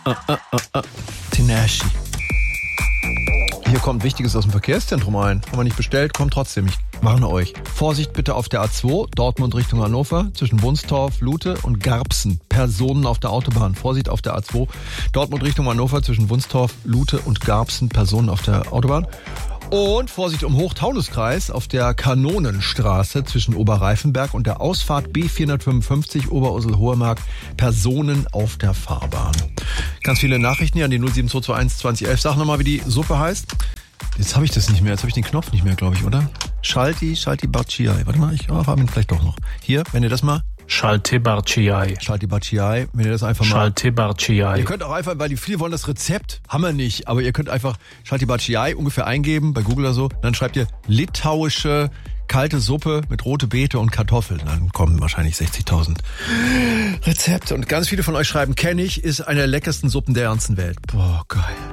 Tinashe. Hier kommt Wichtiges aus dem Verkehrszentrum rein. Haben wir nicht bestellt, kommt trotzdem. Ich warne euch. Vorsicht bitte auf der A2, Dortmund Richtung Hannover, zwischen Wunstorf, Lute und Garbsen. Personen auf der Autobahn. Vorsicht auf der A2, Dortmund Richtung Hannover, zwischen Wunstorf, Lute und Garbsen. Personen auf der Autobahn. Und Vorsicht um Hochtaunuskreis auf der Kanonenstraße zwischen Oberreifenberg und der Ausfahrt B455 Oberursel-Hohemark. Personen auf der Fahrbahn. Ganz viele Nachrichten hier an die 07221 2011. Sag nochmal, wie die Suppe heißt. Jetzt habe ich das nicht mehr. Jetzt habe ich den Knopf nicht mehr, glaube ich, oder? Shalti Barchiai. Warte mal, ich habe ihn vielleicht doch noch. Hier, wenn ihr das mal... Shalti Barchiai, wenn ihr das einfach mal... Shalti Barchiai. Ihr könnt auch einfach, weil die viele wollen das Rezept, haben wir nicht, aber ihr könnt einfach Shalti Barchiai ungefähr eingeben, bei Google oder so, dann schreibt ihr litauische kalte Suppe mit rote Beete und Kartoffeln. Dann kommen wahrscheinlich 60.000 Rezepte. Und ganz viele von euch schreiben, kenne ich, ist eine der leckersten Suppen der ganzen Welt. Boah, geil.